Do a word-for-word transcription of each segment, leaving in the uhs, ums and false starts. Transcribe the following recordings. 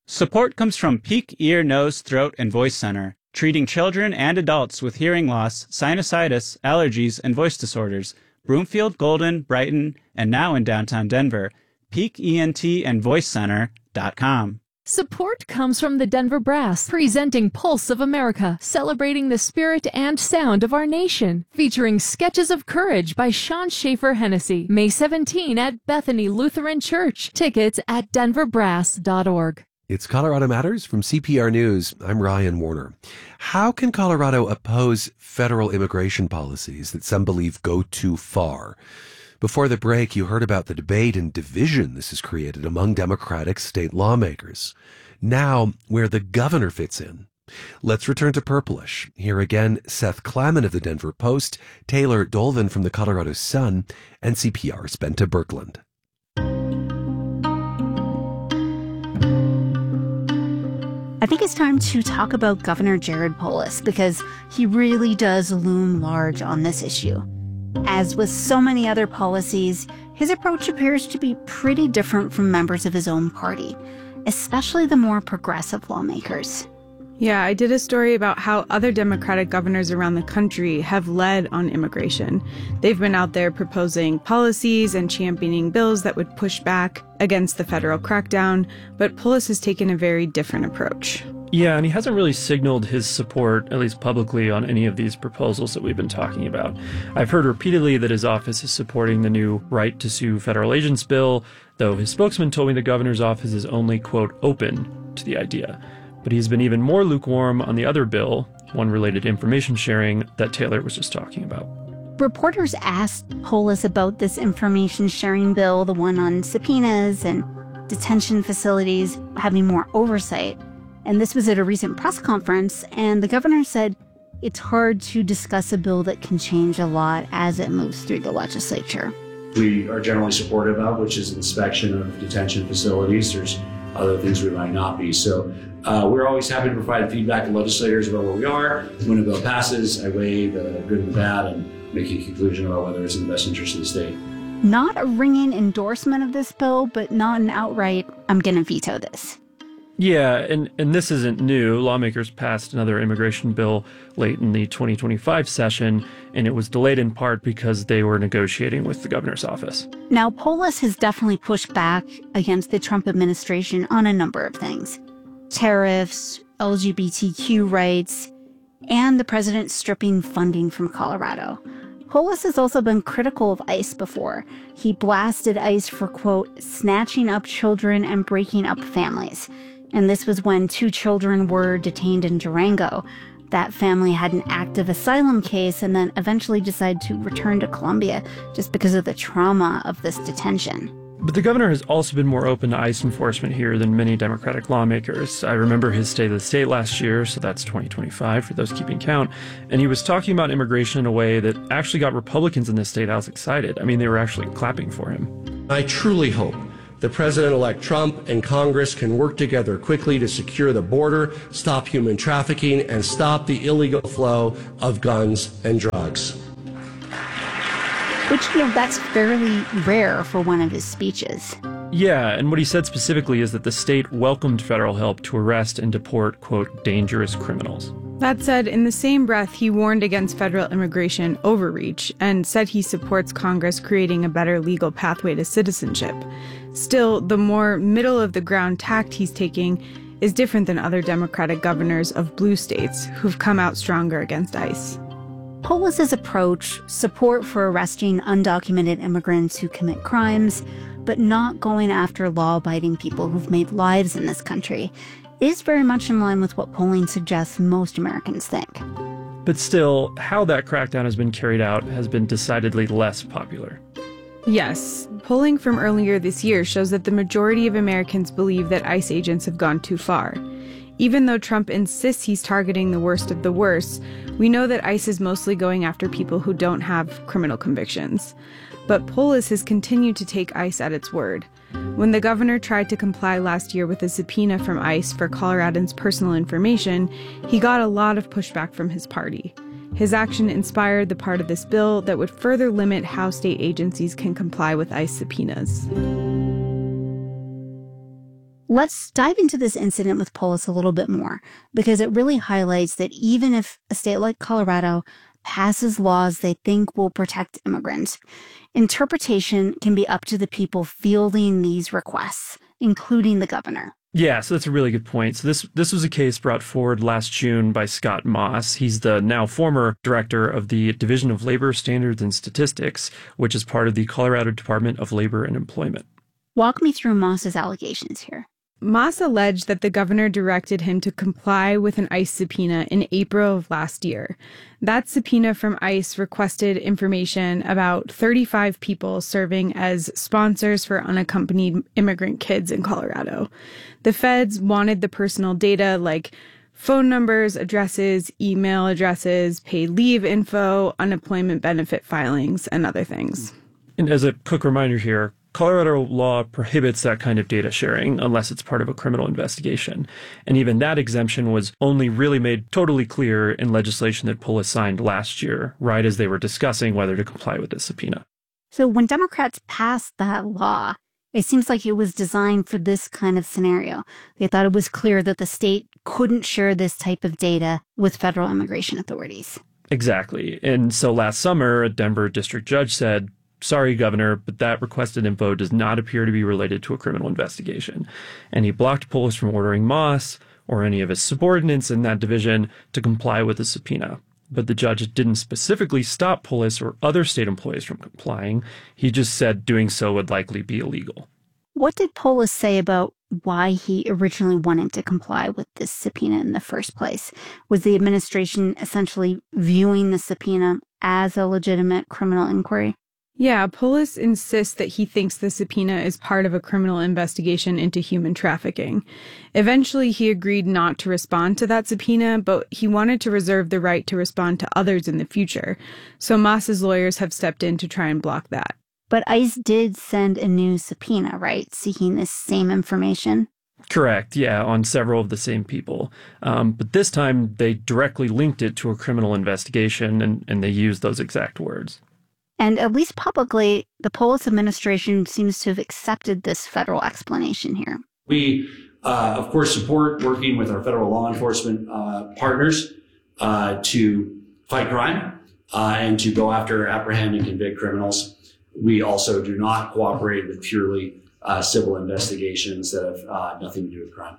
Support comes from Peak Ear, Nose, Throat, and Voice Center, treating children and adults with hearing loss, sinusitis, allergies, and voice disorders. Broomfield, Golden, Brighton, and now in downtown Denver. peak E N T and voice center dot com. Support comes from the Denver Brass, presenting Pulse of America, celebrating the spirit and sound of our nation, featuring Sketches of Courage by Sean Schaefer Hennessy, May seventeenth at Bethany Lutheran Church. Tickets at denver brass dot org. It's Colorado Matters from C P R News. I'm Ryan Warner. How can Colorado oppose federal immigration policies that some believe go too far? Before the break, you heard about the debate and division this has created among Democratic state lawmakers. Now, where the governor fits in. Let's return to Purplish. Here again, Seth Klayman of the Denver Post, Taylor Dolvin from the Colorado Sun, and C P R's Bente Birkeland. I think it's time to talk about Governor Jared Polis because he really does loom large on this issue. As with so many other policies, his approach appears to be pretty different from members of his own party, especially the more progressive lawmakers. Yeah, I did a story about how other Democratic governors around the country have led on immigration. They've been out there proposing policies and championing bills that would push back against the federal crackdown, but Polis has taken a very different approach. Yeah, and he hasn't really signaled his support, at least publicly, on any of these proposals that we've been talking about. I've heard repeatedly that his office is supporting the new right to sue federal agents bill, though his spokesman told me the governor's office is only, quote, open to the idea. But he's been even more lukewarm on the other bill, one related to information sharing that Taylor was just talking about. Reporters asked Polis about this information sharing bill, the one on subpoenas and detention facilities having more oversight. And this was at a recent press conference, and the governor said it's hard to discuss a bill that can change a lot as it moves through the legislature. We are generally supportive of, which is inspection of detention facilities. There's other things we might not be. So uh, we're always happy to provide feedback to legislators about where we are. When a bill passes, I weigh the good and the bad and make a conclusion about whether it's in the best interest of the state. Not a ringing endorsement of this bill, but not an outright, I'm going to veto this. Yeah, and, and this isn't new. Lawmakers passed another immigration bill late in the twenty twenty-five session, and it was delayed in part because they were negotiating with the governor's office. Now, Polis has definitely pushed back against the Trump administration on a number of things. Tariffs, L G B T Q rights, and the president stripping funding from Colorado. Polis has also been critical of ICE before. He blasted ICE for, quote, snatching up children and breaking up families. And this was when two children were detained in Durango. That family had an active asylum case and then eventually decided to return to Colombia just because of the trauma of this detention. But the governor has also been more open to ICE enforcement here than many Democratic lawmakers. I remember his State of the State last year, so that's twenty twenty-five for those keeping count. And he was talking about immigration in a way that actually got Republicans in this state house excited. I mean, they were actually clapping for him. I truly hope that President-elect Trump and Congress can work together quickly to secure the border, stop human trafficking, and stop the illegal flow of guns and drugs. Which, you know, that's fairly rare for one of his speeches. Yeah, and what he said specifically is that the state welcomed federal help to arrest and deport, quote, dangerous criminals. That said, in the same breath, he warned against federal immigration overreach and said he supports Congress creating a better legal pathway to citizenship. Still, the more middle-of-the-ground tact he's taking is different than other Democratic governors of blue states who've come out stronger against ICE. Polis's approach, support for arresting undocumented immigrants who commit crimes, but not going after law-abiding people who've made lives in this country, is very much in line with what polling suggests most Americans think. But still, how that crackdown has been carried out has been decidedly less popular. Yes, polling from earlier this year shows that the majority of Americans believe that ICE agents have gone too far. Even though Trump insists he's targeting the worst of the worst, we know that ICE is mostly going after people who don't have criminal convictions. But Polis has continued to take ICE at its word. When the governor tried to comply last year with a subpoena from ICE for Coloradans' personal information, he got a lot of pushback from his party. His action inspired the part of this bill that would further limit how state agencies can comply with ICE subpoenas. Let's dive into this incident with Polis a little bit more, because it really highlights that even if a state like Colorado passes laws they think will protect immigrants, interpretation can be up to the people fielding these requests, including the governor. Yeah, so that's a really good point. So this this was a case brought forward last June by Scott Moss. He's the now former director of the Division of Labor Standards and Statistics, which is part of the Colorado Department of Labor and Employment. Walk me through Moss's allegations here. Moss alleged that the governor directed him to comply with an ICE subpoena in April of last year. That subpoena from ICE requested information about thirty-five people serving as sponsors for unaccompanied immigrant kids in Colorado. The feds wanted the personal data like phone numbers, addresses, email addresses, paid leave info, unemployment benefit filings, and other things. And as a quick reminder here, Colorado law prohibits that kind of data sharing unless it's part of a criminal investigation. And even that exemption was only really made totally clear in legislation that Polis signed last year, right as they were discussing whether to comply with this subpoena. So when Democrats passed that law, it seems like it was designed for this kind of scenario. They thought it was clear that the state couldn't share this type of data with federal immigration authorities. Exactly. And so last summer, a Denver district judge said, "Sorry, Governor, but that requested info does not appear to be related to a criminal investigation." And he blocked Polis from ordering Moss or any of his subordinates in that division to comply with the subpoena. But the judge didn't specifically stop Polis or other state employees from complying. He just said doing so would likely be illegal. What did Polis say about why he originally wanted to comply with this subpoena in the first place? Was the administration essentially viewing the subpoena as a legitimate criminal inquiry? Yeah, Polis insists that he thinks the subpoena is part of a criminal investigation into human trafficking. Eventually, he agreed not to respond to that subpoena, but he wanted to reserve the right to respond to others in the future. So Moss's lawyers have stepped in to try and block that. But ICE did send a new subpoena, right, seeking this same information? Correct, yeah, on several of the same people. Um, but this time, they directly linked it to a criminal investigation, and, and they used those exact words. And at least publicly, the Polis administration seems to have accepted this federal explanation here. We, uh, of course, support working with our federal law enforcement uh, partners uh, to fight crime uh, and to go after, apprehend, and convict criminals. We also do not cooperate with purely uh, civil investigations that have uh, nothing to do with crime.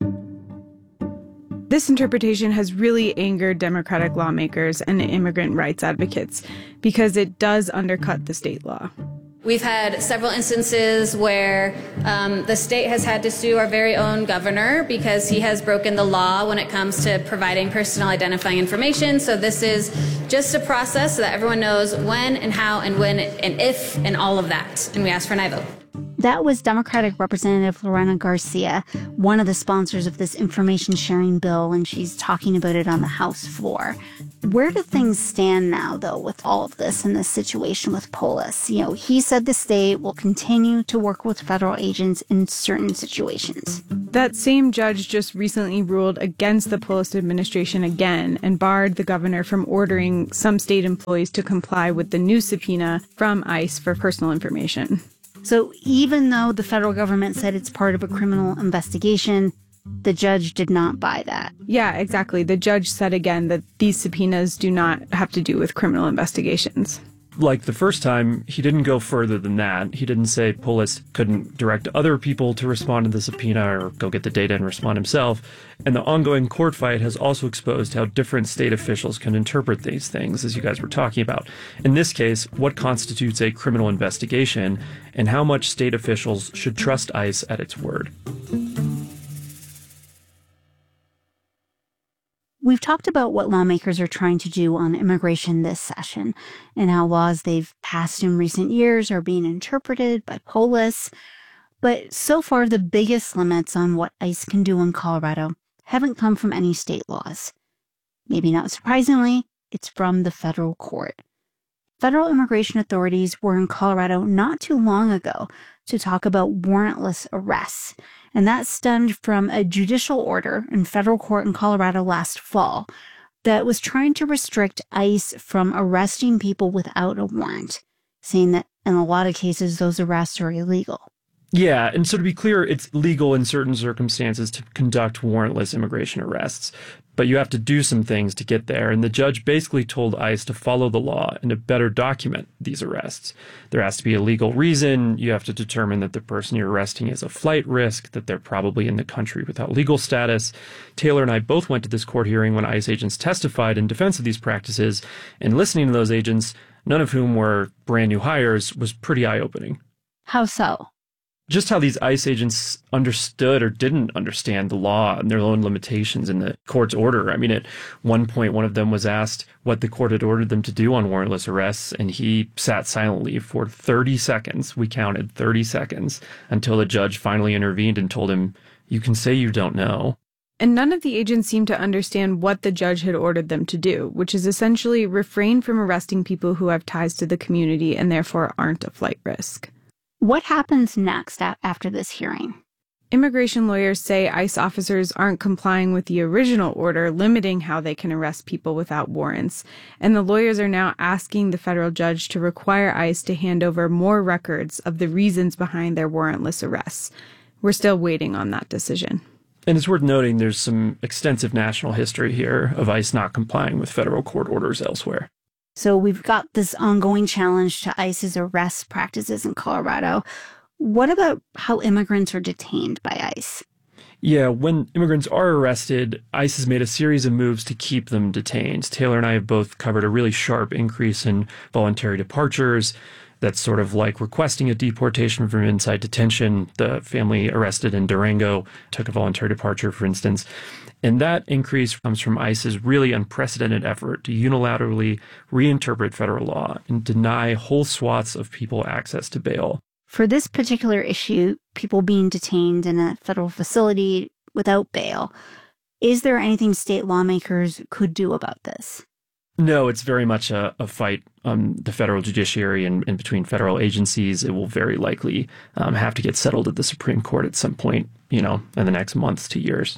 This interpretation has really angered Democratic lawmakers and immigrant rights advocates because it does undercut the state law. We've had several instances where um, the state has had to sue our very own governor because he has broken the law when it comes to providing personal identifying information. So this is just a process so that everyone knows when and how and when and if and all of that. And we ask for an aye vote. That was Democratic Representative Lorena Garcia, one of the sponsors of this information sharing bill, and she's talking about it on the House floor. Where do things stand now, though, with all of this and this situation with Polis? You know, he said the state will continue to work with federal agents in certain situations. That same judge just recently ruled against the Polis administration again and barred the governor from ordering some state employees to comply with the new subpoena from ICE for personal information. So even though the federal government said it's part of a criminal investigation, the judge did not buy that. Yeah, exactly. The judge said again that these subpoenas do not have to do with criminal investigations. Like the first time, he didn't go further than that. He didn't say Polis couldn't direct other people to respond to the subpoena or go get the data and respond himself. And the ongoing court fight has also exposed how different state officials can interpret these things, as you guys were talking about. In this case, what constitutes a criminal investigation and how much state officials should trust ICE at its word. We've talked about what lawmakers are trying to do on immigration this session and how laws they've passed in recent years are being interpreted by Polis. But so far, the biggest limits on what ICE can do in Colorado haven't come from any state laws. Maybe not surprisingly, it's from the federal court. Federal immigration authorities were in Colorado not too long ago to talk about warrantless arrests. And that stemmed from a judicial order in federal court in Colorado last fall that was trying to restrict ICE from arresting people without a warrant, saying that in a lot of cases, those arrests are illegal. Yeah, and so to be clear, it's legal in certain circumstances to conduct warrantless immigration arrests, but you have to do some things to get there, and the judge basically told ICE to follow the law and to better document these arrests. There has to be a legal reason. You have to determine that the person you're arresting is a flight risk, that they're probably in the country without legal status. Taylor and I both went to this court hearing when ICE agents testified in defense of these practices, and listening to those agents, none of whom were brand new hires, was pretty eye-opening. How so? Just how these ICE agents understood or didn't understand the law and their own limitations in the court's order. I mean, at one point, one of them was asked what the court had ordered them to do on warrantless arrests, and he sat silently for thirty seconds. We counted thirty seconds until the judge finally intervened and told him, "You can say you don't know." And none of the agents seemed to understand what the judge had ordered them to do, which is essentially refrain from arresting people who have ties to the community and therefore aren't a flight risk. What happens next after this hearing? Immigration lawyers say ICE officers aren't complying with the original order limiting how they can arrest people without warrants, and the lawyers are now asking the federal judge to require ICE to hand over more records of the reasons behind their warrantless arrests. We're still waiting on that decision. And it's worth noting there's some extensive national history here of ICE not complying with federal court orders elsewhere. So we've got this ongoing challenge to ICE's arrest practices in Colorado. What about how immigrants are detained by ICE? Yeah, when immigrants are arrested, ICE has made a series of moves to keep them detained. Taylor and I have both covered a really sharp increase in voluntary departures. That's sort of like requesting a deportation from inside detention. The family arrested in Durango took a voluntary departure, for instance. And that increase comes from ICE's really unprecedented effort to unilaterally reinterpret federal law and deny whole swaths of people access to bail. For this particular issue, people being detained in a federal facility without bail, is there anything state lawmakers could do about this? No, it's very much a, a fight on the federal judiciary and, and between federal agencies. It will very likely um, have to get settled at the Supreme Court at some point, you know, in the next months to years.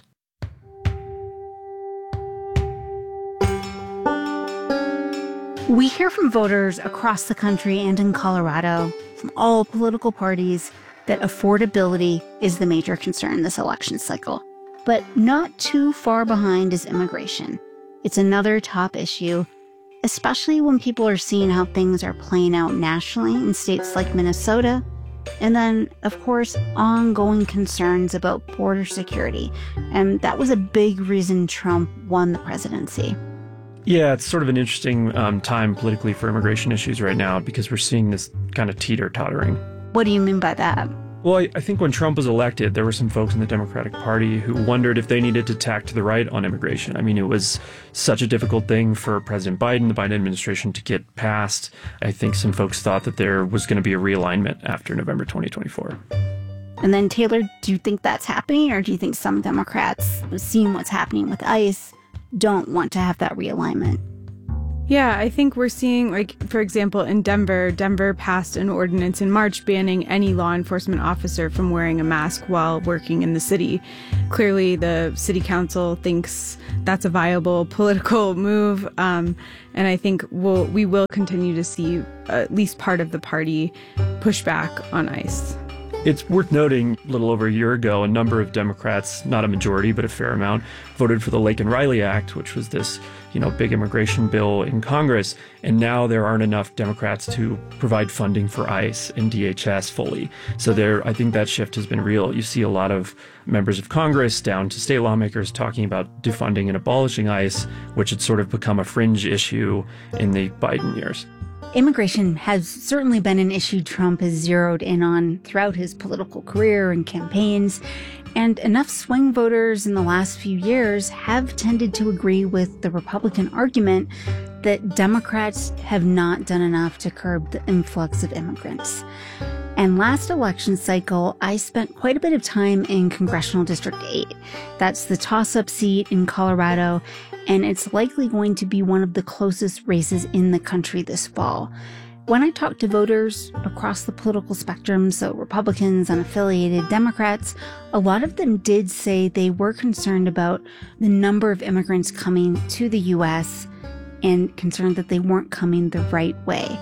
We hear from voters across the country and in Colorado, from all political parties, that affordability is the major concern this election cycle. But not too far behind is immigration. It's another top issue, especially when people are seeing how things are playing out nationally in states like Minnesota. And then, of course, ongoing concerns about border security. And that was a big reason Trump won the presidency. Yeah, it's sort of an interesting um, time politically for immigration issues right now because we're seeing this kind of teeter-tottering. What do you mean by that? Well, I, I think when Trump was elected, there were some folks in the Democratic Party who wondered if they needed to tack to the right on immigration. I mean, it was such a difficult thing for President Biden, the Biden administration, to get passed. I think some folks thought that there was going to be a realignment after November twenty twenty-four. And then, Taylor, do you think that's happening, or do you think some Democrats, seeing what's happening with ICE, don't want to have that realignment? Yeah, I think we're seeing, like, for example, in Denver, Denver passed an ordinance in March banning any law enforcement officer from wearing a mask while working in the city. Clearly, the city council thinks that's a viable political move, um, and I think we'll, we will continue to see at least part of the party push back on ICE. It's worth noting, a little over a year ago, a number of Democrats, not a majority, but a fair amount, voted for the Laken Riley Act, which was this, you know, big immigration bill in Congress. And now there aren't enough Democrats to provide funding for ICE and D H S fully. So there, I think that shift has been real. You see a lot of members of Congress down to state lawmakers talking about defunding and abolishing ICE, which had sort of become a fringe issue in the Biden years. Immigration has certainly been an issue Trump has zeroed in on throughout his political career and campaigns, and enough swing voters in the last few years have tended to agree with the Republican argument that Democrats have not done enough to curb the influx of immigrants. And last election cycle, I spent quite a bit of time in Congressional District eight. That's the toss-up seat in Colorado, and it's likely going to be one of the closest races in the country this fall. When I talked to voters across the political spectrum, so Republicans, unaffiliated Democrats, a lot of them did say they were concerned about the number of immigrants coming to the U S and concerned that they weren't coming the right way.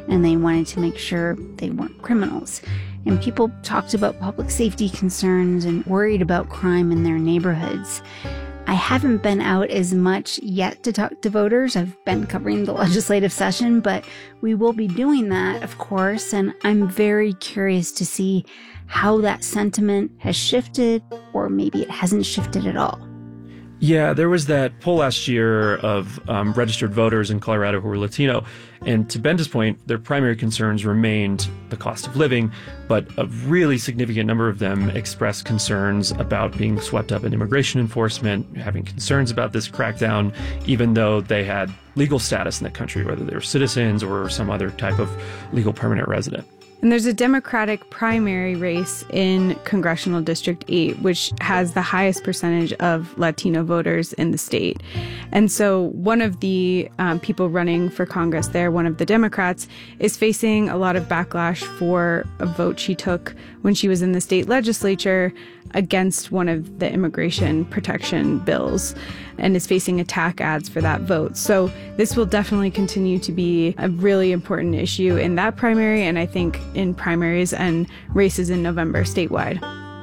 and they wanted to make sure they weren't criminals. And people talked about public safety concerns and worried about crime in their neighborhoods. I haven't been out as much yet to talk to voters. I've been covering the legislative session, but we will be doing that, of course, and I'm very curious to see how that sentiment has shifted, or maybe it hasn't shifted at all. Yeah, there was that poll last year of um, registered voters in Colorado who were Latino. And to Benda's point, their primary concerns remained the cost of living, but a really significant number of them expressed concerns about being swept up in immigration enforcement, having concerns about this crackdown, even though they had legal status in the country, whether they were citizens or some other type of legal permanent resident. And there's a Democratic primary race in Congressional District eight, which has the highest percentage of Latino voters in the state. And so one of the um, people running for Congress there, one of the Democrats, is facing a lot of backlash for a vote she took when she was in the state legislature against one of the immigration protection bills, and is facing attack ads for that vote. So this will definitely continue to be a really important issue in that primary, and I think in primaries and races in November statewide.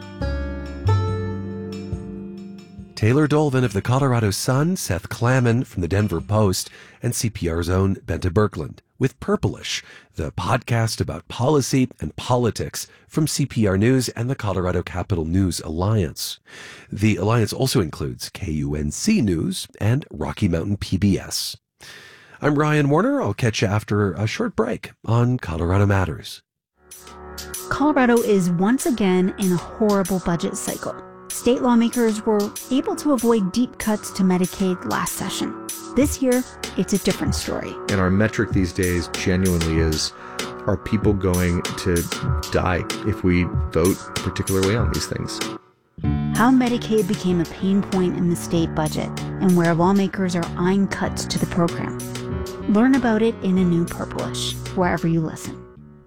Taylor Dolvin of the Colorado Sun, Seth Klammen from the Denver Post, and C P R's own Bente Birkeland with Purplish, the podcast about policy and politics from C P R News and the Colorado Capital News Alliance. The alliance also includes K U N C News and Rocky Mountain P B S. I'm Ryan Warner. I'll catch you after a short break on Colorado Matters. Colorado is once again in a horrible budget cycle. State lawmakers were able to avoid deep cuts to Medicaid last session. This year, it's a different story. And our metric these days genuinely is, are people going to die if we vote a particular way on these things? How Medicaid became a pain point in the state budget, and where lawmakers are eyeing cuts to the program. Learn about it in a new Purplish, wherever you listen.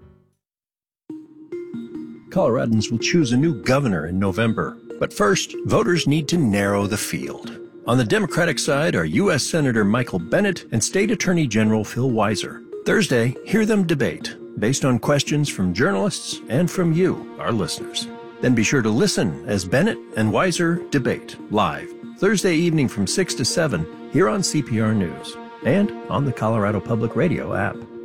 Coloradans will choose a new governor in November. But first, voters need to narrow the field. On the Democratic side are U S Senator Michael Bennet and State Attorney General Phil Weiser. Thursday, hear them debate, based on questions from journalists and from you, our listeners. Then be sure to listen as Bennet and Weiser debate live, Thursday evening from six to seven, here on C P R News and on the Colorado Public Radio app.